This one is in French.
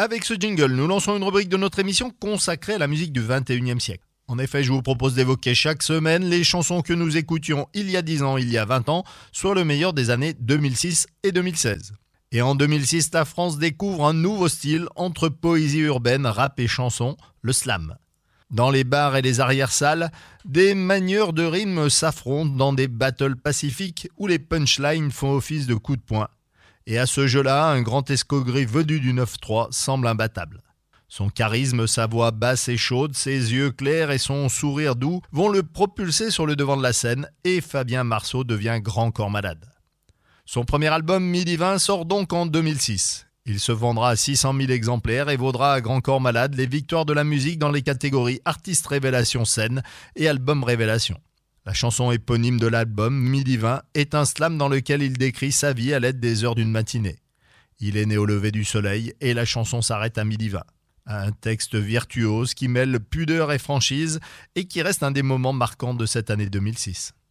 Avec ce jingle, nous lançons une rubrique de notre émission consacrée à la musique du 21e siècle. En effet, je vous propose d'évoquer chaque semaine les chansons que nous écoutions il y a 10 ans, il y a 20 ans, soit le meilleur des années 2006 et 2016. Et en 2006, la France découvre un nouveau style entre poésie urbaine, rap et chanson, le slam. Dans les bars et les arrière-salles, des manieurs de rimes s'affrontent dans des battles pacifiques où les punchlines font office de coups de poing. Et à ce jeu-là, un grand escogriffe venu du 9-3 semble imbattable. Son charisme, sa voix basse et chaude, ses yeux clairs et son sourire doux vont le propulser sur le devant de la scène et Fabien Marceau devient grand corps malade. Son premier album Midi 20 sort donc en 2006. Il se vendra à 600 000 exemplaires et vaudra à Grand Corps Malade les victoires de la musique dans les catégories Artiste Révélation Scène et Album Révélation. La chanson éponyme de l'album, Midi 20, est un slam dans lequel il décrit sa vie à l'aide des heures d'une matinée. Il est né au lever du soleil et la chanson s'arrête à midi 20. Un texte virtuose qui mêle pudeur et franchise et qui reste un des moments marquants de cette année 2006.